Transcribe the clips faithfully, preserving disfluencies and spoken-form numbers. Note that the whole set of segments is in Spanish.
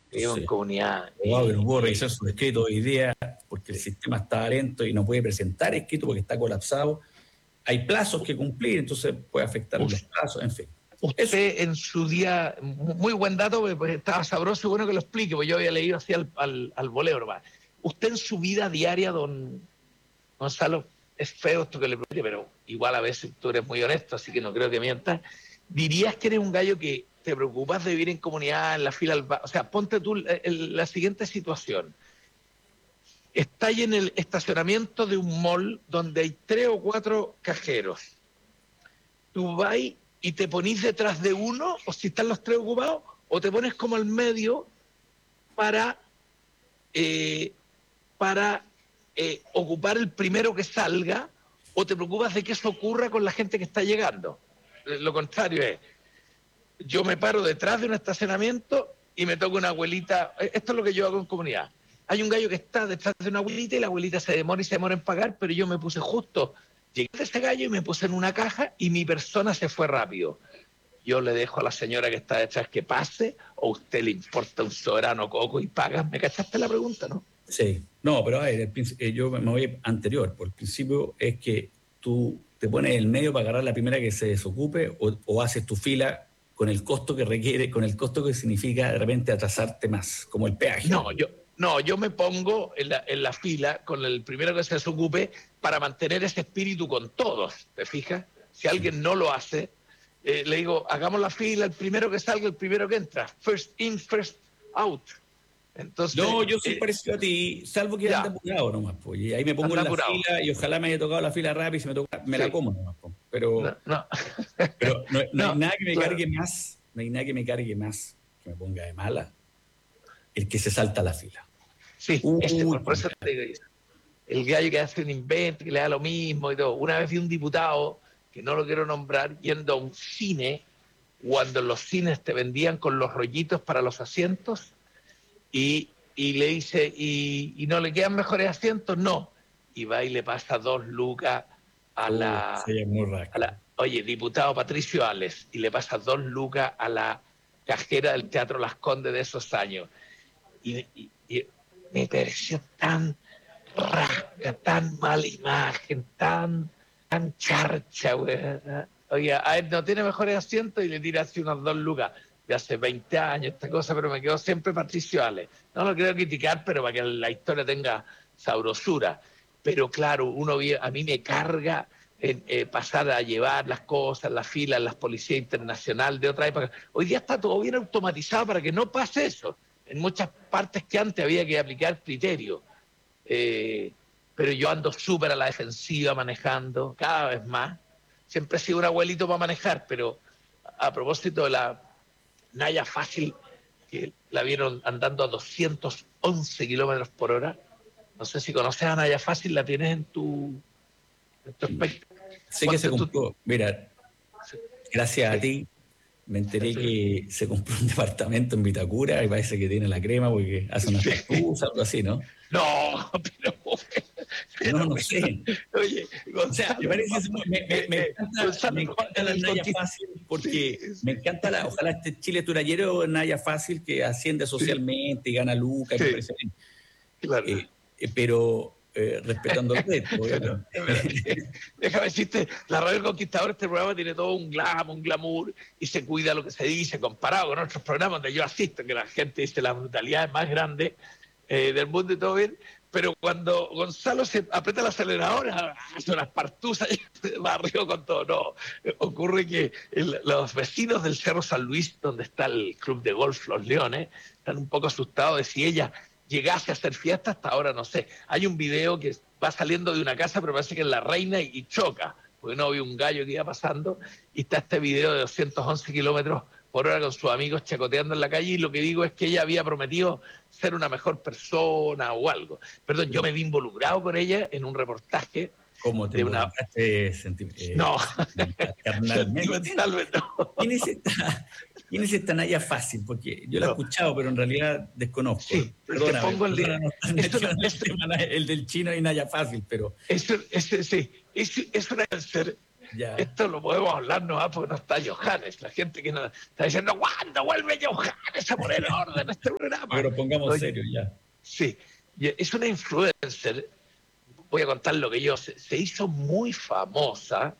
Vivo en Sí. comunidad. Wow, que no puedo Y, revisar su escrito hoy día porque el sistema está lento y no puede presentar escrito porque está colapsado. Hay plazos que cumplir, entonces puede afectar los plazos, en fin. Eso. usted en su día, muy buen dato, pues estaba sabroso y bueno que lo explique, porque yo había leído así al, al, al voleo nomás. Usted en su vida diaria, don Gonzalo, es feo esto que le pregunte, pero igual a veces tú eres muy honesto, así que no creo que mientas. ¿Dirías que eres un gallo que te preocupas de vivir en comunidad, en la fila al bar? O sea, ponte tú en la siguiente situación. Estás en el estacionamiento de un mall donde hay tres o cuatro cajeros. Tú vas y te ponís detrás de uno, o si están los tres ocupados, o te pones como al medio para, eh, para eh, ocupar el primero que salga, o te preocupas de que eso ocurra con la gente que está llegando. Lo contrario es, yo me paro detrás de un estacionamiento y me toco una abuelita. Esto es lo que yo hago en comunidad. Hay un gallo que está detrás de una abuelita y la abuelita se demora y se demora en pagar, pero yo me puse justo, llegué a ese gallo y me puse en una caja y mi persona se fue rápido. Yo le dejo a la señora que está detrás que pase, o a usted le importa un soberano coco y paga. ¿Me cachaste la pregunta, no? Sí. No, pero a ver, el, yo me voy anterior. Por el principio es que tú te pones en el medio para agarrar la primera que se desocupe o, o haces tu fila con el costo que requiere, con el costo que significa de repente atrasarte más, como el peaje. No, yo, no, yo me pongo en la, en la fila con el primero que se desocupe para mantener ese espíritu con todos, ¿te fijas? Si alguien no lo hace, eh, le digo, hagamos la fila, el primero que salga, el primero que entra. First in, first out. Entonces, no, yo soy eh, parecido a ti, salvo que ande apurado nomás, pues. Y ahí me pongo en la apurado. fila y ojalá me haya tocado la fila rápida y si me toca, me sí. la como nomás, pues. Pero, no, no. pero no, no, no hay nada que me claro. cargue más, no hay nada que me cargue más, que me ponga de mala, el que se salta la fila. Sí, uh, este, por, por eso te digo, el gallo que hace un invento, que le da lo mismo y todo. Una vez vi un diputado, que no lo quiero nombrar, yendo a un cine, cuando en los cines te vendían con los rollitos para los asientos, y, y le dice, ¿y, ¿y no le quedan mejores asientos? No. Y va y le pasa dos lucas a, uh, la, sí, muy a la... Oye, diputado Patricio Ales, y le pasa dos lucas a la cajera del Teatro Las Condes de esos años. Y, y, y me pareció tan rasca, tan mala imagen, tan, tan charcha, güey. Oye, a él no tiene mejores asientos y le tira así unos dos lucas de hace veinte años, esta cosa, pero me quedó siempre Patricio Ales. No lo quiero criticar, pero para que la historia tenga sabrosura. Pero claro, uno a mí me carga en, eh, pasar a llevar las cosas, las filas, las policías internacionales de otra época. Hoy día está todo bien automatizado para que no pase eso. En muchas partes que antes había que aplicar criterios. Eh, pero yo ando súper a la defensiva manejando, cada vez más. Siempre he sido un abuelito para manejar, pero a propósito de la Naya Fácil, que la vieron andando a doscientos once kilómetros por hora. No sé si conoces a Naya Fácil, la tienes en tu, en tu espectro. Sí que se compró, tu... mira, gracias sí. a ti me enteré sí. que se compró un departamento en Vitacura y parece que tiene la crema porque hace unas excusas, sí. algo así, ¿no? No, pero... pero no, no sé. Oye, Gonzalo, o sea, me parece muy, me, me, me encanta, Gonzalo, me encanta la Naya Fácil porque sí, me encanta la, ojalá este Chile turallero Naya Fácil que asciende socialmente sí. y gana lucas, sí. me parece bien. Claro. Eh, eh, pero eh, respetando el reto. Pero, déjame decirte, la Radio El Conquistador, este programa tiene todo un glam, un glamour, y se cuida lo que se dice, comparado con otros programas donde yo asisto, que la gente dice la brutalidad es más grande eh, del mundo y todo bien, pero cuando Gonzalo se aprieta el acelerador, hace unas partuzas y va arriba con todo. No, ocurre que el, los vecinos del Cerro San Luis, donde está el club de golf Los Leones, están un poco asustados de si ella llegase a hacer fiesta. Hasta ahora no sé. Hay un video que va saliendo de una casa, pero parece que es la reina y, y choca, porque no vi un gallo que iba pasando, y está este video de doscientos once kilómetros por hora con sus amigos chacoteando en la calle, y lo que digo es que ella había prometido ser una mejor persona o algo. Perdón, yo me vi involucrado con ella en un reportaje. ¿Cómo te de una... eh, eh, No, carnalmente? no. ¿Quién es esta, ¿Quién es esta Naya Fácil? Porque yo la he no. escuchado, pero en realidad desconozco. Sí, perdona, te pongo el, de... esto, no, esto... el, el del chino y Naya Fácil, pero... Eso, eso, sí, es, es una cáncer Ya. Esto lo podemos hablar nomás porque no está Johannes. La gente que nos está diciendo, ¿cuándo vuelve Johannes a poner orden en este programa? Pero pongamos Oye, serio ya. sí, y es una influencer, voy a contar lo que yo, se, se hizo muy famosa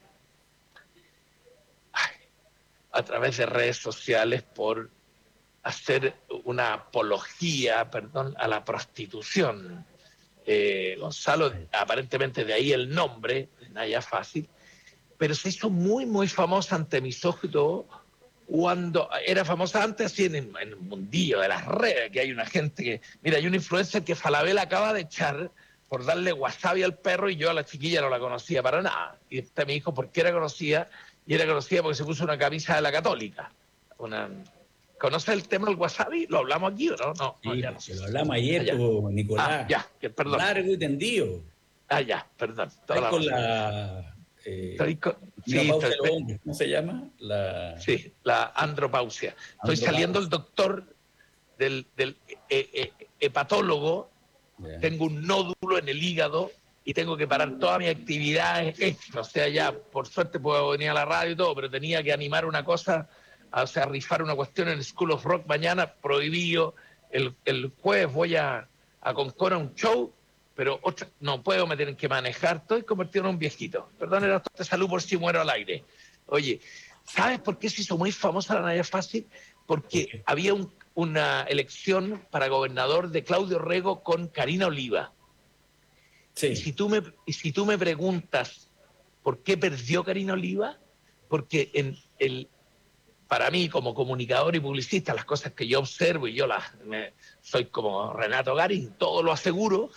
ay, a través de redes sociales por hacer una apología, perdón, a la prostitución. Eh, Gonzalo, aparentemente de ahí el nombre, Naya Fácil, pero se hizo muy, muy famosa ante mis ojos y todo, cuando era famosa antes, así en, en el mundillo de las redes, que hay una gente que, mira, hay una influencer que Falabella acaba de echar por darle wasabi al perro y yo a la chiquilla no la conocía para nada. Y este me dijo por qué era conocida, y era conocida porque se puso una camisa de la Católica. Una... ¿Conoce el tema del wasabi? ¿Lo hablamos aquí o no? No, no Sí, ya no porque sé. lo hablamos ayer, Ah, tú, Nicolás. ah, ya, que, perdón. Largo y tendido. Ah, ya, perdón. Toda Ahí la con razón. la eh, Estoy con... Sí, menopausia estoy... de los hombres, ¿cómo se llama? La sí, la andropausia. Estoy saliendo andropausia. el doctor del, del eh, eh, hepatólogo, Ya. tengo un nódulo en el hígado y tengo que parar todas mis actividades extra. O sea, ya por suerte puedo venir a la radio y todo, pero tenía que animar una cosa, o sea, rifar una cuestión en School of Rock mañana, prohibido. El, el jueves voy a, a Concón a un show, pero otra, no puedo, me tienen que manejar. Estoy convertido en un viejito. Perdón, era de salud por si muero al aire. Oye, ¿sabes por qué se hizo muy famosa la Naya Fácil? Porque había un, una elección para gobernador de Claudio Rego con Karina Oliva. Sí. Y si tú me, y si tú me preguntas por qué perdió Karina Oliva, porque en el, para mí, como comunicador y publicista, las cosas que yo observo y yo las me, soy como Renato Garín, todo lo aseguro,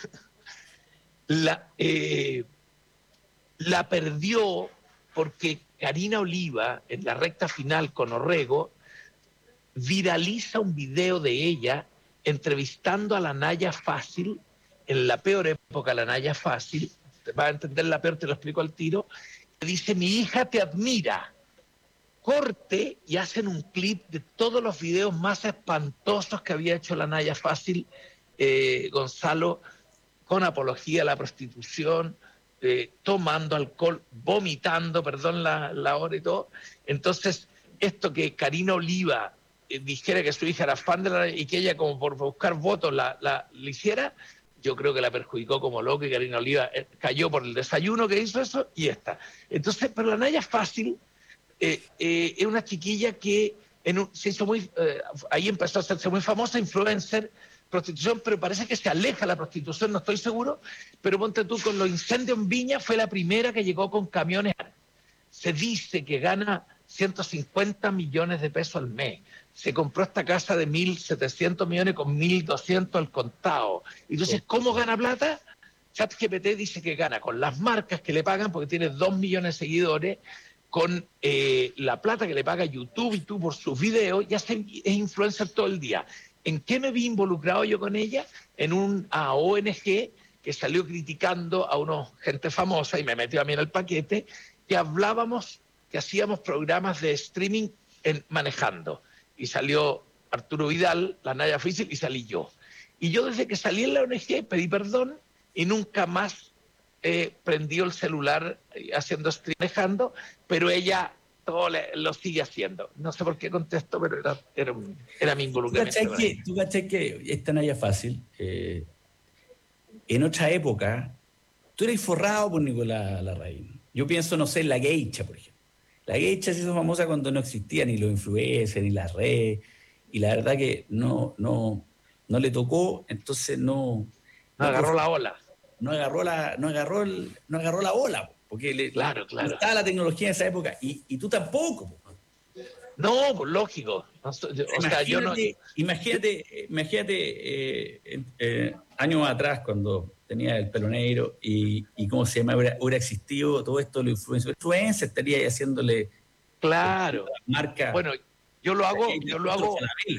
la, eh, la perdió porque Karina Oliva, en la recta final con Orrego, viraliza un video de ella entrevistando a la Naya Fácil, en la peor época la Naya Fácil, te vas a entender la peor, te lo explico al tiro, que dice, mi hija te admira. Corte y hacen un clip de todos los videos más espantosos que había hecho la Naya Fácil, eh, Gonzalo, con apología a la prostitución, eh, tomando alcohol, vomitando, perdón la, la hora y todo. Entonces, esto que Karina Oliva eh, dijera que su hija era fan de la y que ella como por buscar votos la, la, la hiciera, yo creo que la perjudicó como loco y Karina Oliva eh, cayó por el desayuno que hizo eso y esta. Entonces, pero la Naya Fácil eh, eh, es una chiquilla que en un, se hizo muy, eh, ahí empezó a hacerse muy famosa, influencer, prostitución, pero parece que se aleja la prostitución, no estoy seguro, pero ponte tú, con los incendios en Viña fue la primera que llegó con camiones. Se dice que gana ciento cincuenta millones de pesos al mes. Se compró esta casa de mil setecientos millones con mil doscientos al contado. Y entonces, ¿cómo gana plata? ChatGPT dice que gana con las marcas que le pagan, porque tiene dos millones de seguidores, con eh, la plata que le paga YouTube y tú por sus videos, ya es influencer todo el día. ¿En qué me vi involucrado yo con ella? En una O N G que salió criticando a una gente famosa y me metió a mí en el paquete, que hablábamos, que hacíamos programas de streaming en, manejando. Y salió Arturo Vidal, la Naya Fácil, y salí yo. Y yo desde que salí en la O N G pedí perdón y nunca más eh, prendió el celular haciendo streaming manejando, pero ella todo le, lo sigue haciendo. No sé por qué contesto, pero era, era, era mi involucramiento. ¿Tú cachai que, tú cachai que esta Naya Fácil, eh, en otra época, tú eres forrado por Nicolás Larraín? Yo pienso, no sé, en la Geisha, por ejemplo. La Geisha se hizo famosa cuando no existía ni los influencers, ni las redes, y la verdad que no, no, no le tocó, entonces no... No, no agarró la ola. No agarró la, no agarró el, no agarró la ola, porque le, claro, claro. no estaba la tecnología en esa época, y, y tú tampoco. No, pues lógico. No, o sea, imagínate, yo no... imagínate, imagínate eh, eh, años atrás, cuando tenía el pelo negro y, y cómo se llama, hubiera, hubiera existido todo esto, la influencia. influencer estaría ahí haciéndole claro. marca. Bueno, yo lo hago, yo lo hago.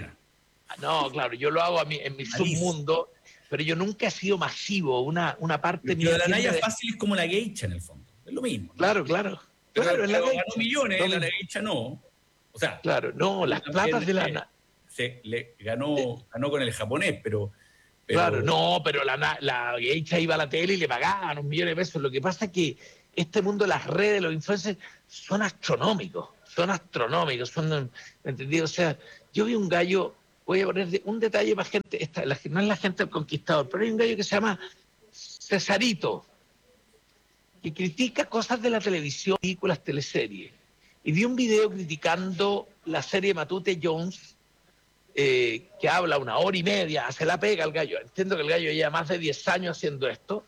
No, claro, yo lo hago a mí, en mi submundo, pero yo nunca he sido masivo. Una, una parte mía. Pero la Naya de... Fácil es como la Geisha en el fondo. Es lo mismo. Claro, ¿no? Claro. Pero, claro, pero la ganó millones, no, la Geisha no. O sea, claro, no, las platas de la... Se le ganó, ganó con el japonés, pero... Pero... Claro, no, pero la, la Geisha iba a la tele y le pagaban un millón de pesos. Lo que pasa es que este mundo de las redes, los influencers, son astronómicos, son astronómicos, son, ¿me entendí? O sea, yo vi un gallo, voy a poner un detalle para gente, esta, la, no es la gente del Conquistador, pero hay un gallo que se llama Cesarito, que critica cosas de la televisión, películas, teleseries. Y vi un video criticando la serie Matute Jones, eh, que habla una hora y media, hace la pega al gallo. Entiendo que el gallo lleva más de diez años haciendo esto,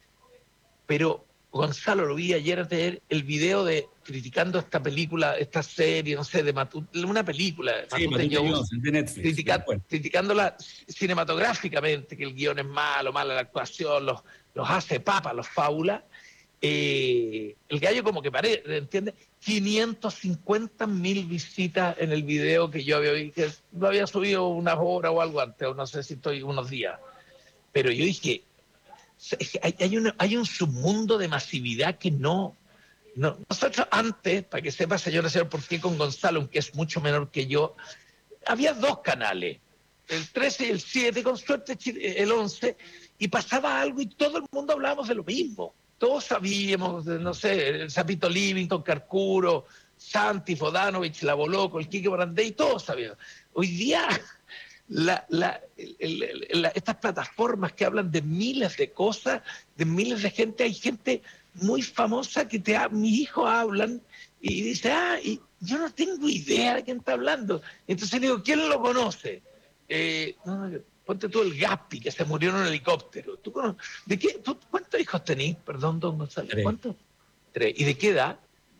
pero Gonzalo, lo vi ayer antes de ayer, el video de criticando esta película, esta serie, no sé, de Matute, una película, sí, Matute Matute Jones, Jones, de Netflix. critica, Bueno. criticándola cinematográficamente, que el guión es malo, mala la actuación, los, los hace papa, los fábula. Eh, el gallo como que parece, ¿entiendes? quinientas cincuenta mil visitas en el video que yo había visto, que lo había subido unas horas o algo antes, o no sé si estoy unos días. Pero yo dije, hay, hay, una, hay un submundo de masividad que no, no... Nosotros antes, para que sepa, señora, señor, por qué con Gonzalo, que es mucho menor que yo, había dos canales, el trece y el siete, con suerte el once, y pasaba algo y todo el mundo hablábamos de lo mismo. Todos sabíamos, no sé, el Sapito Livington, Carcuro, Santi, Fodanovich, La Boloco, el Quique Morandé, y todos sabíamos. Hoy día, la, la, el, el, la, estas plataformas que hablan de miles de cosas, de miles de gente, hay gente muy famosa que te ha, mis hijos hablan y dice, ah, y yo no tengo idea de quién está hablando. Entonces digo, ¿quién lo conoce? Eh, no, ponte tú el Gaspi, que se murió en un helicóptero. ¿Tú conoces? ¿De qué? ¿Tú, ¿Cuántos hijos tenés? Perdón, don Gonzalo. Tres. ¿Cuántos? Tres. ¿Y de qué edad?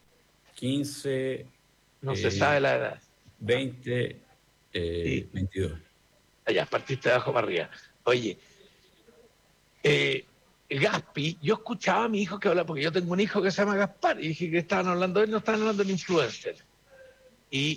quince. No eh, se sabe la edad. veinte, eh, Sí. veintidós. Allá, partiste de abajo para arriba. Oye, eh, Gaspi, yo escuchaba a mi hijo que hablaba, porque yo tengo un hijo que se llama Gaspar, y dije que estaban hablando de él, no estaban hablando de influencer. Y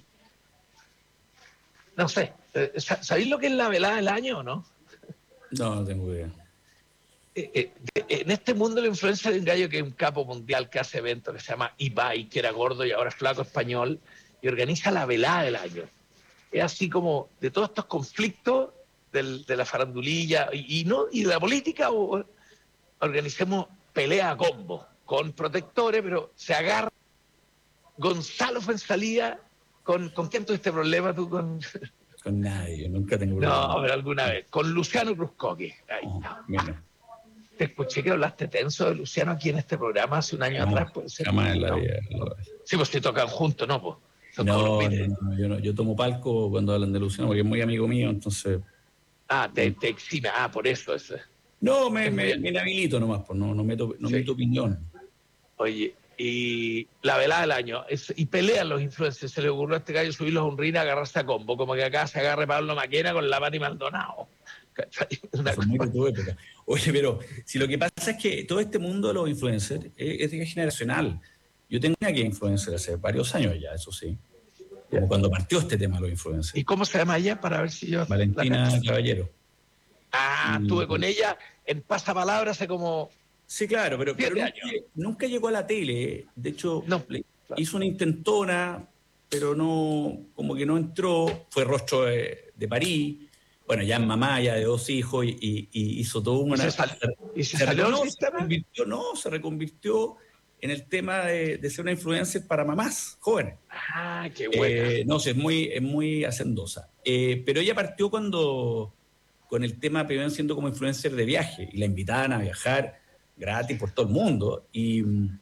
no sé, ¿sabéis lo que es la velada del año o no? No, no tengo idea. Eh, eh, en este mundo la influencia de un gallo que es un capo mundial que hace eventos, que se llama Ibai, que era gordo y ahora es flaco español, y organiza la velada del año. Es así como de todos estos conflictos del, de la farandulilla y, y no y de la política, o, organicemos pelea a combo con protectores, pero se agarra. Gonzalo fue en salida. ¿Con, ¿con quién tuviste problema tú? Con... Con nadie, yo nunca tengo problema. No, pero alguna vez. Con Luciano Cruzcoque. Ahí Oh, está. menos. Te escuché que hablaste tenso de Luciano aquí en este programa hace un año Jamás, atrás, puede ser. jamás en la No. vida. Sí, pues si tocan juntos, ¿no? Pues. Son No, no, colombianos. no, yo no, yo tomo palco cuando hablan de Luciano, porque es muy amigo mío, entonces... Ah, te, te exime. Ah, por eso es. No, me, Es muy me, bien. me inhabilito nomás, pues no, no meto, no Sí. meto opinión. Oye, y la velada del año, es, y pelean los influencers, se le ocurrió a este gallo subirlos a un ring a agarrarse a combo, como que acá se agarre Pablo Maquena con la Mati Maldonado. Una Eso es muy de cosa- tu época. Oye, pero si lo que pasa es que todo este mundo de los influencers es, es de generacional. Yo tenía que influencer hace varios años ya, eso sí. Como cuando partió este tema de los ¿Y influencers. cómo se llama ella? Para ver si yo la Valentina cacho. Caballero. Ah, Y- estuve con ella en Pasapalabra hace como Sí, claro, pero, pero siete nunca, años. nunca llegó a la tele. De hecho, No, le- claro. hizo una intentona, pero no, como que no entró. Fue rostro de, de París. Bueno, ya es mamá, ya de dos hijos, y, y- y hizo todo ¿Y una. se, sal- ¿y se se, salió del recono- se sistema? reconvirtió, no, se reconvirtió en el tema de, de ser una influencer para mamás jóvenes. Ah, qué buena. Eh, no sé, es muy, es muy hacendosa. Eh, pero ella partió cuando, con el tema, primero siendo como influencer de viaje, y la invitaban a viajar gratis por todo el mundo. Y,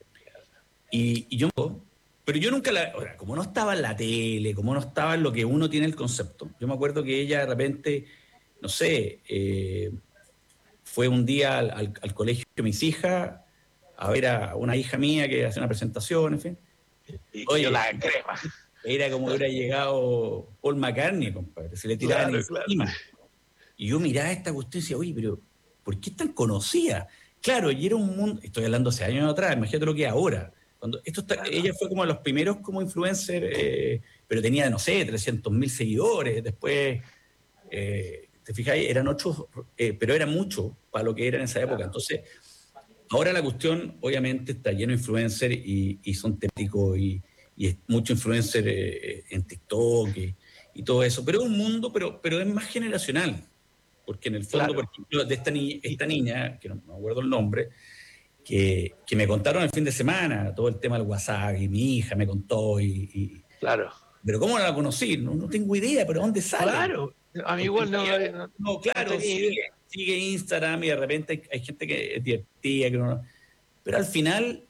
y, y yo, pero yo nunca la, ahora, como no estaba en la tele, como no estaba en lo que uno tiene el concepto, yo me acuerdo que ella de repente, no sé, eh, fue un día al, al, al colegio de mis hijas a ver a una hija mía que hace una presentación, en fin. Y Oye, yo la crema. era como hubiera llegado Paul McCartney, compadre. Se le tiraban Claro, claro. encima. Y yo miraba esta cuestión y decía, oye, pero ¿por qué es tan conocida? Claro, y era un mundo, estoy hablando hace años atrás, imagínate lo que es ahora. Cuando esto está, Claro. ella fue como de los primeros como influencer, eh, pero tenía, no sé, trescientos mil seguidores. Después, eh, te fijáis, eran ocho, eh, pero era mucho para lo que era en esa época. Claro. Entonces, ahora la cuestión, obviamente, está lleno de influencers y, y son temáticos y, y es mucho influencer eh, en TikTok y, y todo eso. Pero es un mundo, pero, pero es más generacional. Porque en el fondo, Claro. por ejemplo, de esta, ni, esta niña, que no, no me acuerdo el nombre, que, que me contaron el fin de semana, todo el tema del WhatsApp, y mi hija me contó, y, y Claro. pero ¿cómo no la conocí? No, no tengo idea, pero ¿dónde sale? Claro, a mí igual no, no, no, claro, no sigue, sigue Instagram y de repente hay, hay gente que es divertida, que no, pero al final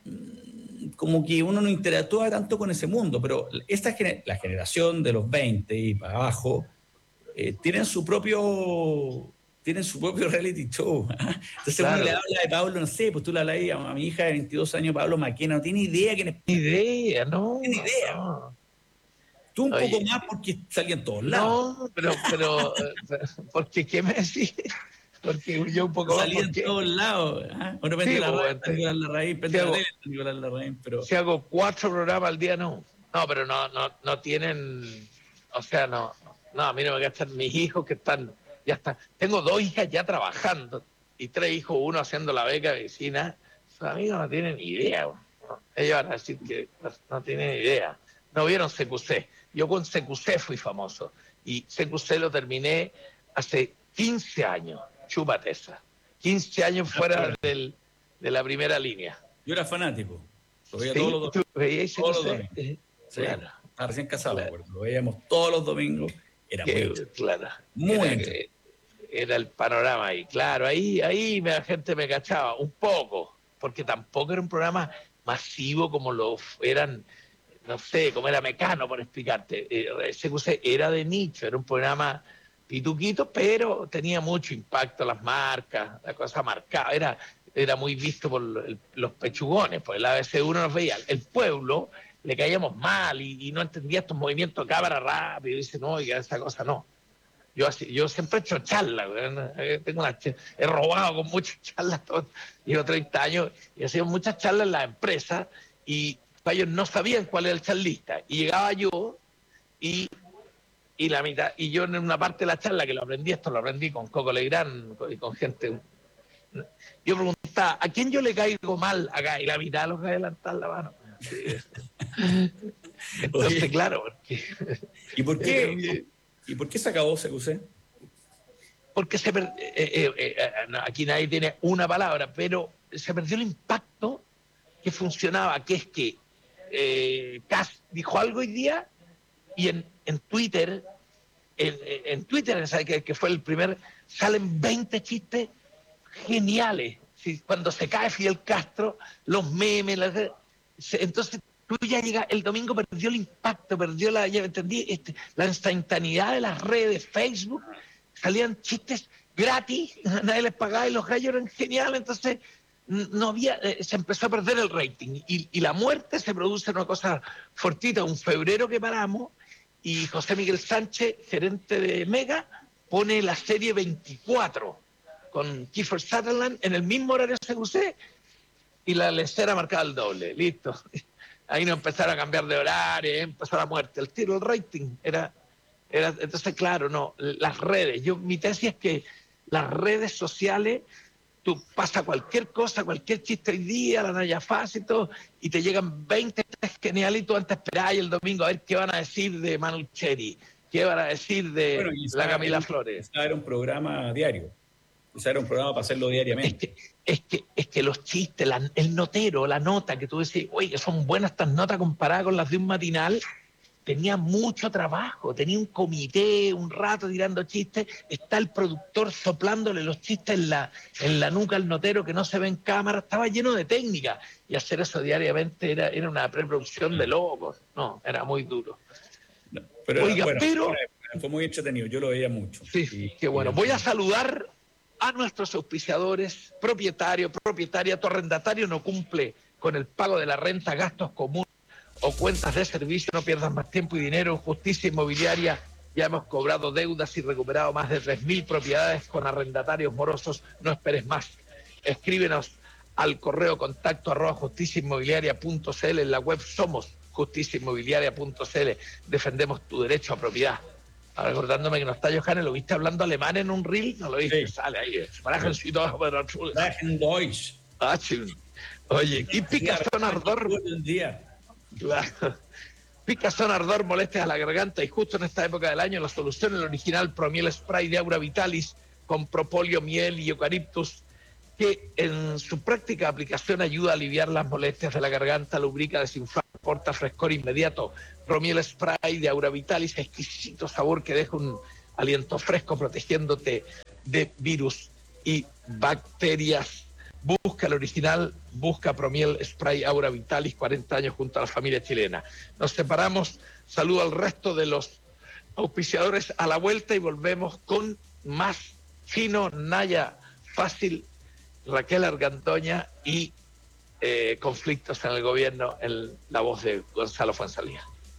como que uno no interactúa tanto con ese mundo, pero esta la generación de los veinte y para abajo eh, tienen su propio tienen su propio reality show. Entonces claro. Uno le habla de Pablo, no sé, pues tú le hablas a, a mi hija de veintidós años, Pablo Maquena, no tiene idea quién es. Ni idea, no. No tiene idea. No. Tú un Oye, poco más porque salía en todos lados. No, pero, pero, porque ¿qué me decís? Porque yo un poco salía más. Salía en todos lados. ¿eh? Uno prende sí, la raíz, Nicolás Larraín, prende la tele, Nicolás Larraín, pero... Si hago cuatro programas al día, no. No, pero no, no, no tienen... O sea, no, no, a mí no me gastan mis hijos que están... Ya están. Tengo dos hijas ya trabajando y tres hijos, uno haciendo la beca de medicina. Sus amigos no tienen idea. No. Ellos van a decir que no, no tienen idea. No vieron C Q C. Yo con C Q C fui famoso. Y C Q C lo terminé hace quince años. Chúpate esa. quince años fuera del, de la primera línea. Yo era fanático. Lo veía ¿Sí? todos los domingos. ¿Tú veías todos los domingos. Sí. Claro. Estaba recién casado, claro. Lo veíamos todos los domingos. Era que, muy claro. Muy era, era el panorama ahí. Claro, ahí, ahí la gente me cachaba un poco. Porque tampoco era un programa masivo como lo eran... no sé, como era Mecano, por explicarte. Eh, C Q C era de nicho, era un programa pituquito, pero tenía mucho impacto las marcas, la cosa marcada. Era, era muy visto por el, los pechugones, pues el A B C uno nos veía. El pueblo le caíamos mal y, y no entendía estos movimientos de cámara rápido. Y dice, no, oiga, esa cosa no. Yo, así, yo siempre he hecho charlas, tengo una, he robado con muchas charlas, todo, llevo treinta años y he hecho muchas charlas en las empresas y ellos no sabían cuál era el charlista y llegaba yo y, y la mitad y yo en una parte de la charla que lo aprendí, esto lo aprendí con Coco Legrand y con gente, yo preguntaba ¿a quién yo le caigo mal acá? Y la mitad los que adelantar la mano. Entonces Oye, claro, porque, ¿y por qué y por qué se acabó C Q C? Porque se per, eh, eh, eh, aquí nadie tiene una palabra, pero se perdió el impacto que funcionaba, que es que Eh, Kass dijo algo hoy día y en, en Twitter, en, en Twitter, ¿sabes? Que, que fue el primer, salen veinte chistes geniales. ¿Sí? Cuando se cae Fidel Castro, los memes, las, se, entonces tú ya llegas, el domingo perdió el impacto, perdió la, ya entendí, este, la instantaneidad de las redes, Facebook, salían chistes gratis, nadie les pagaba y los gallos eran geniales, entonces no había, eh, se empezó a perder el rating y, y la muerte se produce una cosa fortita, un febrero que paramos y José Miguel Sánchez, gerente de Mega, pone la serie veinticuatro con Kiefer Sutherland en el mismo horario C Q C y la lecera marcaba el doble, listo. Ahí no empezaron a cambiar de horario, empezó la muerte, el tiro, el rating era, era entonces claro, no, las redes, yo mi tesis es que las redes sociales tú pasas cualquier cosa, cualquier chiste hoy día, la Naya fácil y todo, y te llegan veinte geniales y tú antes esperás el domingo a ver qué van a decir de Manu Cheri, qué van a decir de bueno, la Camila era, Flores. Era un programa diario, o sea, era un programa para hacerlo diariamente. Es que, es que, es que los chistes, la, el notero, la nota, que tú decís, oye, son buenas estas notas comparadas con las de un matinal, tenía mucho trabajo, tenía un comité, un rato tirando chistes, está el productor soplándole los chistes en la, en la nuca al notero que no se ve en cámara, estaba lleno de técnica, y hacer eso diariamente era, era una preproducción de locos, no, era muy duro. No, pero Oiga, bueno, pero... fue muy entretenido, yo lo veía mucho. Sí, y, qué bueno. Y, Voy a saludar a nuestros auspiciadores, propietario, propietaria, tu arrendatario no cumple con el pago de la renta, gastos comunes o cuentas de servicio, no pierdas más tiempo y dinero. En Justicia Inmobiliaria ya hemos cobrado deudas y recuperado más de tres mil propiedades con arrendatarios morosos. No esperes más. Escríbenos al correo contacto arroba justiciainmobiliaria.cl. En la web somos justiciainmobiliaria.cl. Defendemos tu derecho a propiedad. Ahora recordándome que no está Johannes, ¿lo viste hablando alemán en un reel? No lo viste, sí. Sale ahí. Sprachen Sie doch aber Sprachen Deutsch. Oye, y picazón ardor. Claro. Picazón, ardor, molestias a la garganta y justo en esta época del año la solución, el original Promiel Spray de Aura Vitalis con propóleo, miel y eucaliptus que en su práctica aplicación ayuda a aliviar las molestias de la garganta, lubrica, desinflama, aporta frescor inmediato. Promiel Spray de Aura Vitalis, exquisito sabor que deja un aliento fresco protegiéndote de virus y bacterias. Busca el original, busca Promiel Spray Aura Vitalis, cuarenta años junto a la familia chilena. Nos separamos, saludo al resto de los auspiciadores a la vuelta y volvemos con más Fino, Naya, Fácil, Raquel Argandoña y eh, conflictos en el gobierno, en la voz de Gonzalo Fuenzalía.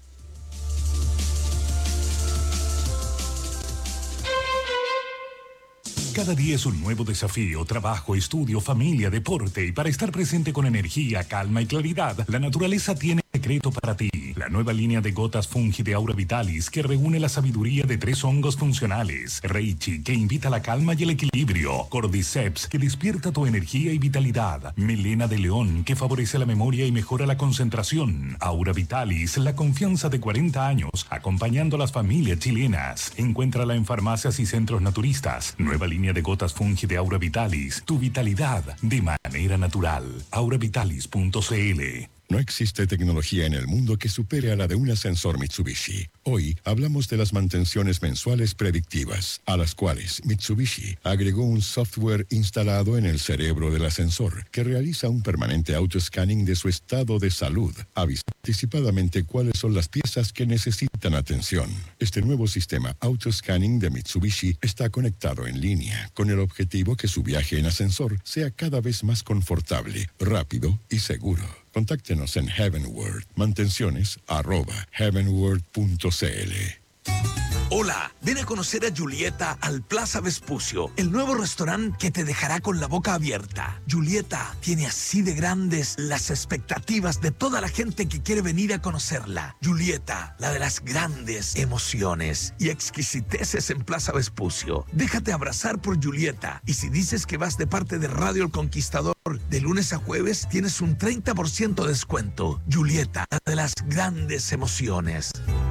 Cada día es un nuevo desafío, trabajo, estudio, familia, deporte, y para estar presente con energía, calma y claridad, la naturaleza tiene un secreto para ti. La nueva línea de gotas Fungi de Aura Vitalis, que reúne la sabiduría de tres hongos funcionales. Reichi, que invita a la calma y el equilibrio. Cordyceps, que despierta tu energía y vitalidad. Melena de león, que favorece la memoria y mejora la concentración. Aura Vitalis, la confianza de cuarenta años, acompañando a las familias chilenas. Encuéntrala en farmacias y centros naturistas. Nueva línea de gotas Fungi de Aura Vitalis, tu vitalidad de manera natural. aura vitalis punto c l. No existe tecnología en el mundo que supere a la de un ascensor Mitsubishi. Hoy hablamos de las mantenciones mensuales predictivas, a las cuales Mitsubishi agregó un software instalado en el cerebro del ascensor que realiza un permanente autoscanning de su estado de salud, avisando anticipadamente cuáles son las piezas que necesitan atención. Este nuevo sistema autoscanning de Mitsubishi está conectado en línea, con el objetivo que su viaje en ascensor sea cada vez más confortable, rápido y seguro. Contáctenos en Heavenward. Mantenciones arroba heavenward punto c l. Hola, ven a conocer a Julieta al Plaza Vespucio, el nuevo restaurante que te dejará con la boca abierta. Julieta tiene así de grandes las expectativas de toda la gente que quiere venir a conocerla. Julieta, la de las grandes emociones y exquisiteces en Plaza Vespucio. Déjate abrazar por Julieta, y si dices que vas de parte de Radio El Conquistador, de lunes a jueves tienes un treinta por ciento de descuento. Julieta, la de las grandes emociones.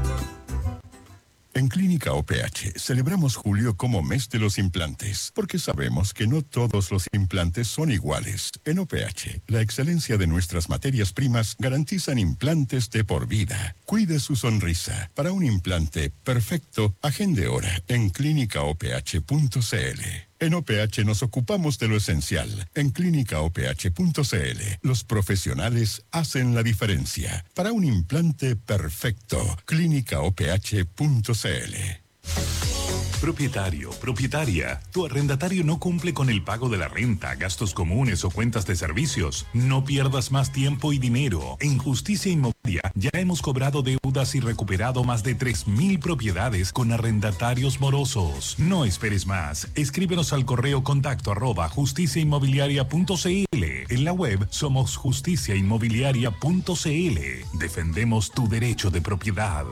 En Clínica O P H celebramos julio como mes de los implantes, porque sabemos que no todos los implantes son iguales. En O P H, la excelencia de nuestras materias primas garantizan implantes de por vida. Cuide su sonrisa. Para un implante perfecto, agende hora en clínica o p h punto c l. En O P H nos ocupamos de lo esencial. En clínica o p h punto c l, los profesionales hacen la diferencia. Para un implante perfecto, clínica o p h punto c l. Propietario, propietaria, tu arrendatario no cumple con el pago de la renta, gastos comunes o cuentas de servicios. No pierdas más tiempo y dinero. En Justicia Inmobiliaria ya hemos cobrado deudas y recuperado más de tres mil propiedades con arrendatarios morosos. No esperes más. Escríbenos al correo contacto arroba justicia inmobiliaria punto c l. En la web somos justicia inmobiliaria punto c l. Defendemos tu derecho de propiedad.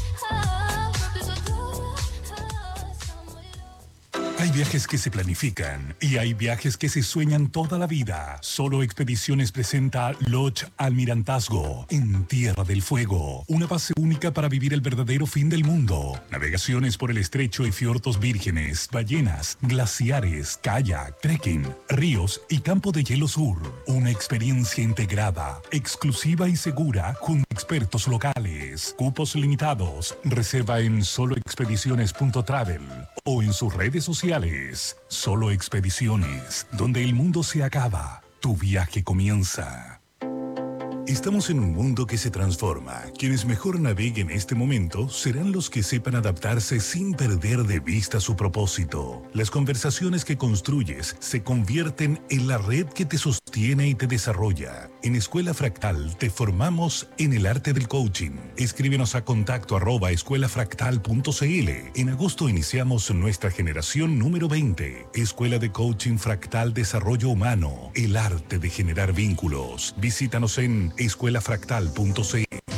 Hay viajes que se planifican y hay viajes que se sueñan toda la vida. Solo Expediciones presenta Lodge Almirantazgo en Tierra del Fuego. Una base única para vivir el verdadero fin del mundo. Navegaciones por el estrecho y fiordos vírgenes, ballenas, glaciares, kayak, trekking, ríos y campo de hielo sur. Una experiencia integrada, exclusiva y segura junto a expertos locales. Cupos limitados. Reserva en solo expediciones punto travel o en sus redes sociales. Solo Expediciones, donde el mundo se acaba, tu viaje comienza. Estamos en un mundo que se transforma. Quienes mejor naveguen este momento serán los que sepan adaptarse sin perder de vista su propósito. Las conversaciones que construyes se convierten en la red que te sostiene y te desarrolla. En Escuela Fractal te formamos en el arte del coaching. Escríbenos a contacto arroba escuela fractal punto c l. En agosto iniciamos nuestra generación número veinte. Escuela de Coaching Fractal Desarrollo Humano. El arte de generar vínculos. Visítanos en escuela fractal punto c l.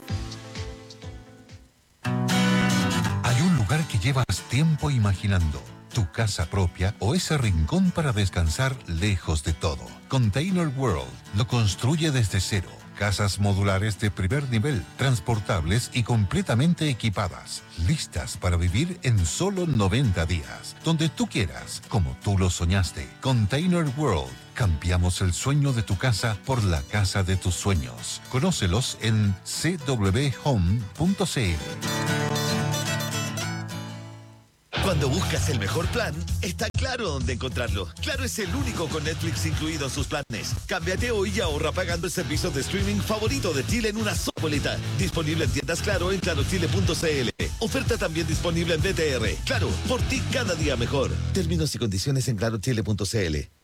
Hay un lugar que llevas tiempo imaginando. Tu casa propia o ese rincón para descansar lejos de todo. Container World lo construye desde cero. Casas modulares de primer nivel, transportables y completamente equipadas, listas para vivir en solo noventa días, donde tú quieras, como tú lo soñaste. Container World. Cambiamos el sueño de tu casa por la casa de tus sueños. Conócelos en c w home punto c l. Cuando buscas el mejor plan, está claro dónde encontrarlo. Claro es el único con Netflix incluido en sus planes. Cámbiate hoy y ahorra pagando el servicio de streaming favorito de Chile en una sola boleta. Disponible en tiendas Claro en claro chile punto c l. Oferta también disponible en B T R. Claro, por ti cada día mejor. Términos y condiciones en claro chile punto c l.